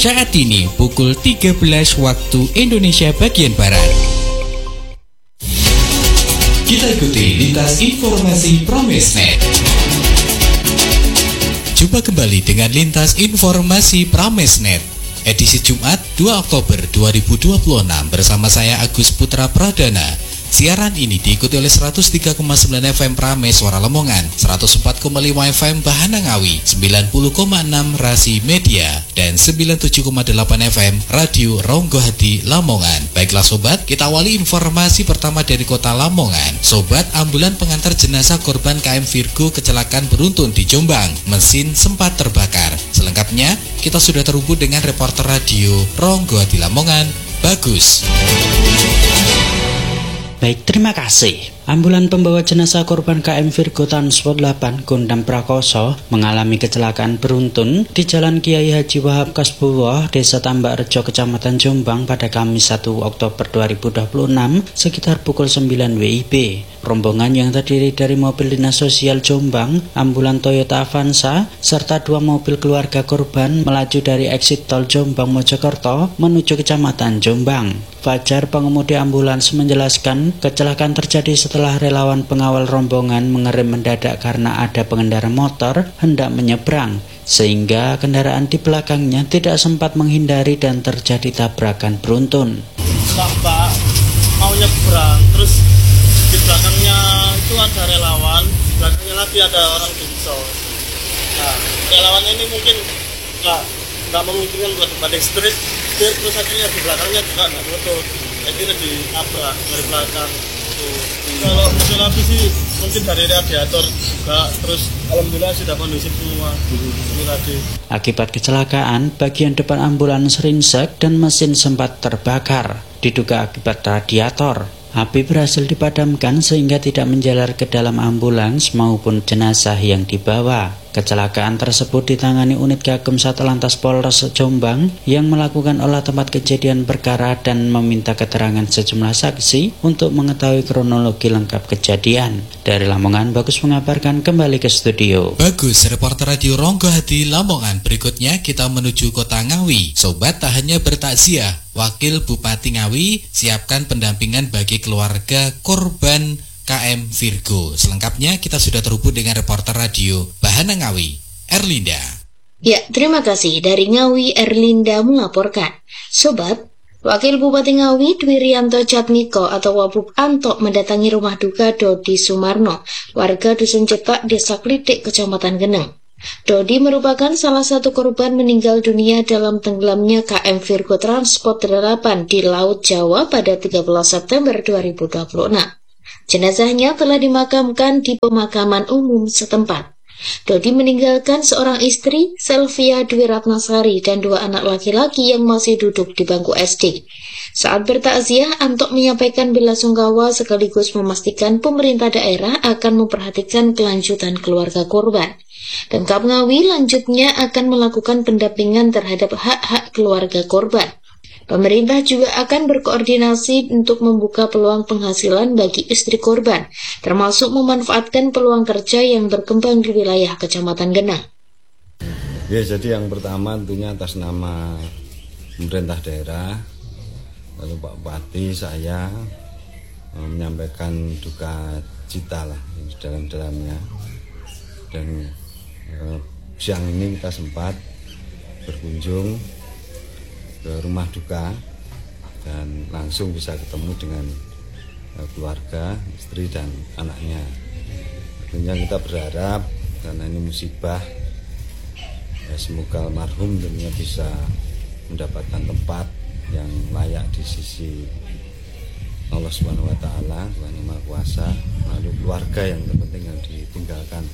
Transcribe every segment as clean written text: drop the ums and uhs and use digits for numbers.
Saat ini pukul 13 waktu Indonesia bagian Barat. Kita ikuti lintas informasi Pramesnet. Jumpa kembali dengan lintas informasi Pramesnet edisi Jumat 2 Oktober 2026 bersama saya Agus Putra Pradana. Siaran ini diikuti oleh 103,9 FM Prames Suara Lamongan, 104,5 FM Bahana Ngawi, 90,6 Rasi Media, dan 97,8 FM Radio Ronggohadi Lamongan. Baiklah sobat, kita awali informasi pertama dari kota Lamongan. Sobat, ambulan pengantar jenazah korban KM Virgo kecelakaan beruntun di Jombang, mesin sempat terbakar. Selengkapnya, kita sudah terhubung dengan reporter radio Ronggohadi Lamongan, Bagus. Baik, terima kasih. Ambulan pembawa jenazah korban KM Virgo Transport 8 Gondam Prakoso mengalami kecelakaan beruntun di Jalan Kiai Haji Wahab Kasbuwoh, Desa Tambak Rejo, Kecamatan Jombang pada Kamis 1 Oktober 2026 sekitar pukul 9 WIB. Rombongan yang terdiri dari mobil Dinas Sosial Jombang, ambulan Toyota Avanza, serta 2 mobil keluarga korban melaju dari eksit tol Jombang Mojokerto menuju Kecamatan Jombang. Fajar, pengemudi ambulans, menjelaskan kecelakaan terjadi setelah relawan pengawal rombongan mengerem mendadak karena ada pengendara motor hendak menyeberang, sehingga kendaraan di belakangnya tidak sempat menghindari dan terjadi tabrakan beruntun. Mbak mau nyebrang, terus di belakangnya itu ada relawan, di belakangnya lagi ada orang dinsos. Nah, relawannya ini mungkin nggak memungkinkan buat banding street, terus akhirnya di belakangnya juga nggak nutup, akhirnya ditabrak dari belakang. Kalau masalah api sih mungkin dari radiator juga, terus alhamdulillah sudah kondusif semua. Ini tadi. Akibat kecelakaan, bagian depan ambulans ringsek dan mesin sempat terbakar, diduga akibat radiator. Api berhasil dipadamkan sehingga tidak menjalar ke dalam ambulans maupun jenazah yang dibawa. Kecelakaan tersebut ditangani unit Gakum Satlantas Polres Jombang yang melakukan olah tempat kejadian perkara dan meminta keterangan sejumlah saksi untuk mengetahui kronologi lengkap kejadian. Dari Lamongan, Bagus mengabarkan, kembali ke studio. Bagus, reporter radio Ronggohadi Lamongan. Berikutnya kita menuju kota Ngawi. Sobat, tak hanya bertakziah, Wakil Bupati Ngawi siapkan pendampingan bagi keluarga korban KM Virgo. Selengkapnya kita sudah terhubung dengan reporter radio Bahana Ngawi, Erlinda. Ya, terima kasih. Dari Ngawi, Erlinda melaporkan. Sobat, Wakil Bupati Ngawi Dwi Rianto Jatmiko atau Wabub Anto mendatangi rumah duka Dodi Sumarno, warga Dusun Cetak, Desa Klitik, Kecamatan Geneng. Dodi merupakan salah satu korban meninggal dunia dalam tenggelamnya KM Virgo Transport 8 di Laut Jawa pada 13 September 2026. Jenazahnya telah dimakamkan di pemakaman umum setempat. Dodi meninggalkan seorang istri, Selvia Dwi Ratnasari, dan 2 anak laki-laki yang masih duduk di bangku SD. Saat bertakziah, Antok menyampaikan belasungkawa sekaligus memastikan pemerintah daerah akan memperhatikan kelanjutan keluarga korban. Pemkab Ngawi lanjutnya akan melakukan pendampingan terhadap hak-hak keluarga korban. Pemerintah juga akan berkoordinasi untuk membuka peluang penghasilan bagi istri korban, termasuk memanfaatkan peluang kerja yang berkembang di wilayah Kecamatan Geneng. Ya, jadi yang pertama tentunya atas nama pemerintah daerah, lalu Pak Bupati, saya menyampaikan duka cita lah di dalam-dalamnya. Dan siang ini kita sempat berkunjung ke rumah duka dan langsung bisa ketemu dengan keluarga, istri dan anaknya. Tentunya kita berharap karena ini musibah, ya semoga almarhum tentunya bisa mendapatkan tempat yang layak di sisi Allah Subhanahu wa taala, Tuhan Yang Maha Kuasa. Lalu keluarga yang terpenting yang ditinggalkan,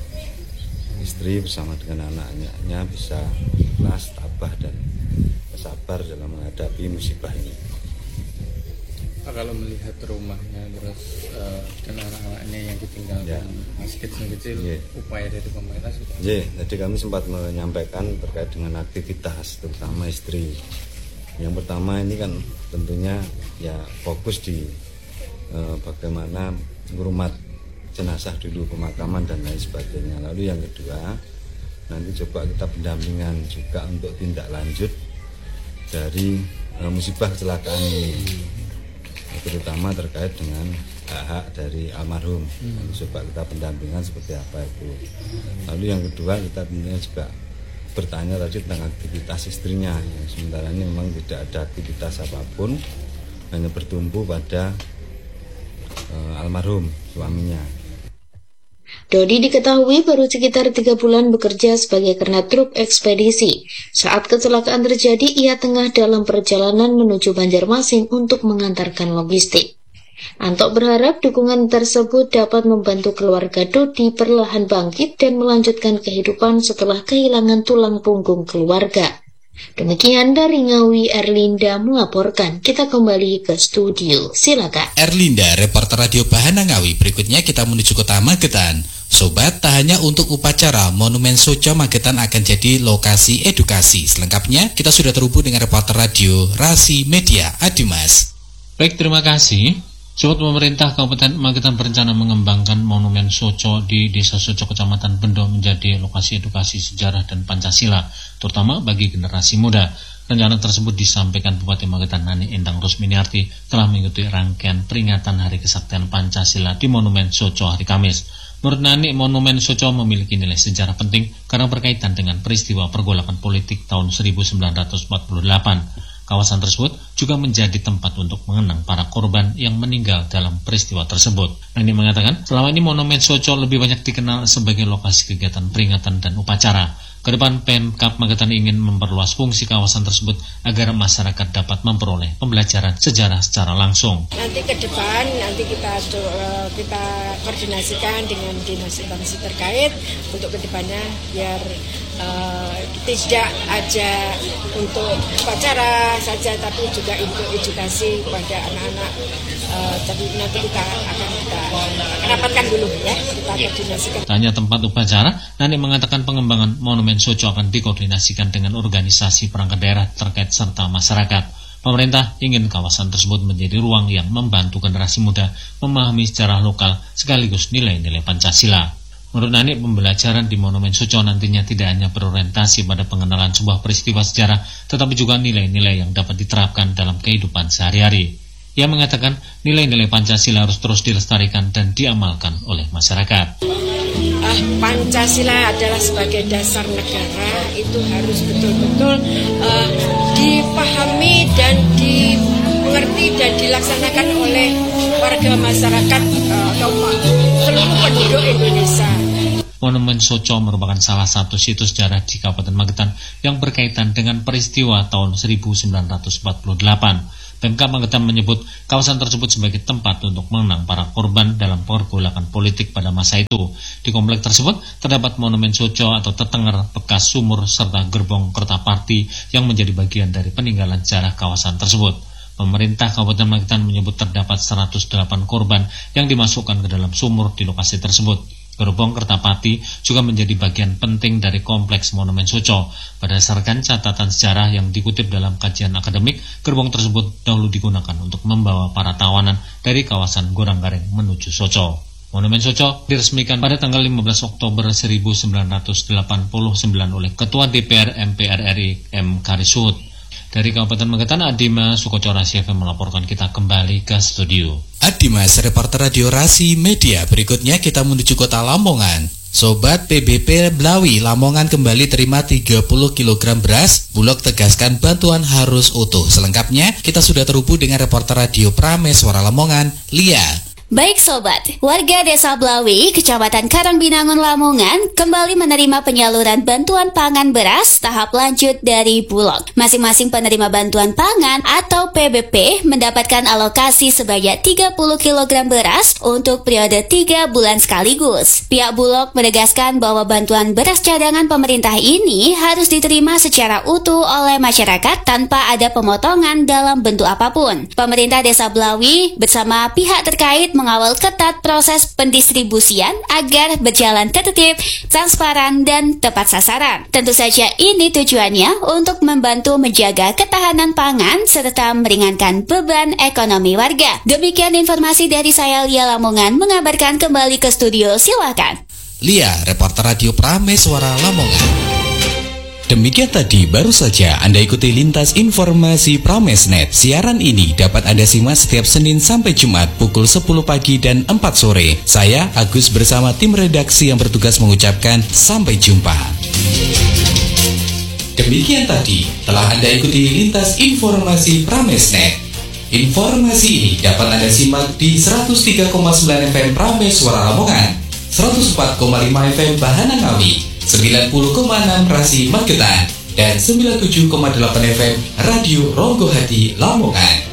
istri bersama dengan anak-anaknya bisa ikhlas, tabah dan sabar dalam menghadapi musibah ini. Kalau melihat rumahnya terus dan anak-anaknya yang ditinggalkan masih kecil-kecil, upaya dari pemerintah sudah. Tadi kami sempat menyampaikan terkait dengan aktivitas, terutama istri. Yang pertama ini kan tentunya ya fokus di bagaimana ngurumat jenazah dulu, pemakaman dan lain sebagainya. Lalu yang kedua, nanti coba kita pendampingan juga untuk tindak lanjut dari musibah kecelakaan ini, terutama terkait dengan hak-hak dari almarhum. Coba kita pendampingan seperti apa itu. Lalu yang kedua, kita tentunya juga bertanya tadi tentang aktivitas istrinya, yang sementara ini memang tidak ada aktivitas apapun, hanya bertumpu pada almarhum suaminya. Dodi diketahui baru sekitar 3 bulan bekerja sebagai kernet truk ekspedisi. Saat kecelakaan terjadi, ia tengah dalam perjalanan menuju Banjarmasin untuk mengantarkan logistik. Antok berharap dukungan tersebut dapat membantu keluarga Dodi perlahan bangkit dan melanjutkan kehidupan setelah kehilangan tulang punggung keluarga. Demikian dari Ngawi, Erlinda melaporkan. Kita kembali ke studio, silakan. Erlinda, reporter Radio Bahana Ngawi. Berikutnya kita menuju kota Magetan. Sobat, tak hanya untuk upacara, Monumen Soco Magetan akan jadi lokasi edukasi. Selengkapnya kita sudah terhubung dengan reporter radio Rasi Media, Adimas. Baik, terima kasih. Sobat, pemerintah Kabupaten Magetan berencana mengembangkan Monumen Soco di Desa Soco Kecamatan Bendo menjadi lokasi edukasi sejarah dan Pancasila, terutama bagi generasi muda. Rencana tersebut disampaikan Bupati Magetan Nani Endang Rusminiarti telah mengikuti rangkaian peringatan Hari Kesaktian Pancasila di Monumen Soco hari Kamis. Menurut Nani, Monumen Soco memiliki nilai sejarah penting karena berkaitan dengan peristiwa pergolakan politik tahun 1948. Kawasan tersebut juga menjadi tempat untuk mengenang para korban yang meninggal dalam peristiwa tersebut. Nani mengatakan, selama ini Monumen Soco lebih banyak dikenal sebagai lokasi kegiatan peringatan dan upacara. Kedepan Pemkab Magetan ingin memperluas fungsi kawasan tersebut agar masyarakat dapat memperoleh pembelajaran sejarah secara langsung. Nanti ke depan kita koordinasikan dengan dinas-dinas terkait untuk kedepannya biar tidak aja untuk upacara saja, tapi juga untuk edukasi kepada anak-anak. Tapi nanti kita akan rapatkan dulu ya, kita koordinasikan. Tanya tempat upacara, Nani mengatakan pengembangan Monumen Soco akan dikoordinasikan dengan organisasi perangkat daerah terkait serta masyarakat. Pemerintah ingin kawasan tersebut menjadi ruang yang membantu generasi muda memahami sejarah lokal sekaligus nilai-nilai Pancasila. Menurut Nani, pembelajaran di Monumen Soco nantinya tidak hanya berorientasi pada pengenalan sebuah peristiwa sejarah, tetapi juga nilai-nilai yang dapat diterapkan dalam kehidupan sehari-hari. Ia mengatakan nilai-nilai Pancasila harus terus dilestarikan dan diamalkan oleh masyarakat. Pancasila adalah sebagai dasar negara, itu harus betul-betul dipahami dan dimengerti dan dilaksanakan oleh warga masyarakat seluruh penduduk Indonesia. Monumen Soco merupakan salah satu situs sejarah di Kabupaten Magetan yang berkaitan dengan peristiwa tahun 1948. Pemkab Magetan menyebut kawasan tersebut sebagai tempat untuk mengenang para korban dalam pergolakan politik pada masa itu. Di komplek tersebut terdapat Monumen Soco atau tetenger bekas sumur serta gerbong Kertapati yang menjadi bagian dari peninggalan sejarah kawasan tersebut. Pemerintah Kabupaten Magetan menyebut terdapat 108 korban yang dimasukkan ke dalam sumur di lokasi tersebut. Gerbong Kertapati juga menjadi bagian penting dari kompleks Monumen Soco. Berdasarkan catatan sejarah yang dikutip dalam kajian akademik, gerbong tersebut dahulu digunakan untuk membawa para tawanan dari kawasan Goranggareng menuju Soco. Monumen Soco diresmikan pada tanggal 15 Oktober 1989 oleh Ketua DPR MPR RI M. Karisut. Dari Kabupaten Magetan, Adimas Sukoco Rasi FM melaporkan. Kita kembali ke studio. Adimas, reporter radio Rasi Media. Berikutnya kita menuju kota Lamongan. Sobat, PBP Blawi Lamongan kembali terima 30 kg beras. Bulog tegaskan bantuan harus utuh. Selengkapnya kita sudah terhubung dengan reporter radio Prameswara Lamongan, Lia. Baik sobat, warga Desa Blawi, Kecamatan Karangbinangun, Lamongan kembali menerima penyaluran bantuan pangan beras tahap lanjut dari Bulog. Masing-masing penerima bantuan pangan atau PBP mendapatkan alokasi sebanyak 30 kg beras untuk periode 3 bulan sekaligus. Pihak Bulog menegaskan bahwa bantuan beras cadangan pemerintah ini harus diterima secara utuh oleh masyarakat tanpa ada pemotongan dalam bentuk apapun. Pemerintah Desa Blawi bersama pihak terkait mengawal ketat proses pendistribusian agar berjalan tertib, transparan, dan tepat sasaran. Tentu saja ini tujuannya untuk membantu menjaga ketahanan pangan serta meringankan beban ekonomi warga. Demikian informasi dari saya, Lia Lamongan, mengabarkan. Kembali ke studio, silakan. Lia, reporter radio Prameswara Lamongan. Demikian tadi baru saja Anda ikuti lintas informasi Pramesnet. Siaran ini dapat Anda simak setiap Senin sampai Jumat pukul 10 pagi dan 4 sore. Saya Agus bersama tim redaksi yang bertugas mengucapkan sampai jumpa. Demikian tadi telah Anda ikuti lintas informasi Pramesnet. Informasi ini dapat Anda simak di 103,9 FM Prames Suara Lamongan, 104,5 FM Bahana Ngawi, 90,6 Rasi Magetan, dan 97,8 FM Radio Ronggo Hati Lamongan.